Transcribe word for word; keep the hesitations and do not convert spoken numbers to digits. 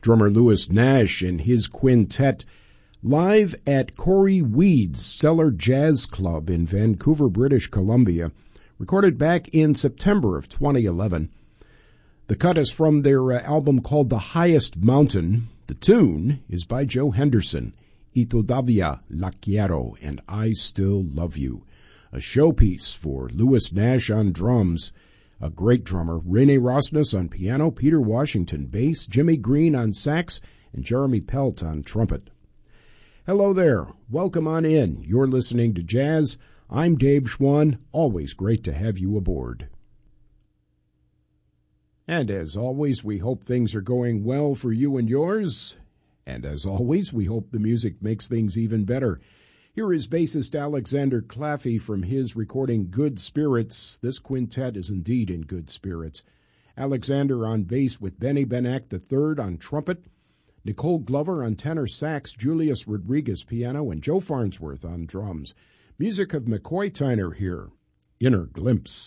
Drummer Louis Nash and his quintet live at Corey Weed's Cellar Jazz Club in Vancouver, British Columbia, recorded back in September of twenty eleven. The cut is from their uh, album called The Highest Mountain. The tune is by Joe Henderson, Y Todavía La Quiero, and I Still Love You. A showpiece for Louis Nash on drums, a great drummer, Rene Rosnes on piano, Peter Washington bass, Jimmy Green on sax, and Jeremy Pelt on trumpet. Hello there. Welcome on in. You're listening to Jazz. I'm Dave Schwann. Always great to have you aboard. And as always, we hope things are going well for you and yours. And as always, we hope the music makes things even better. Here is bassist Alexander Claffey from his recording Good Spirits. This quintet is indeed in good spirits. Alexander on bass with Benny Benack the third on trumpet, Nicole Glover on tenor sax, Julius Rodriguez piano, and Joe Farnsworth on drums. Music of McCoy Tyner here. Inner Glimpse.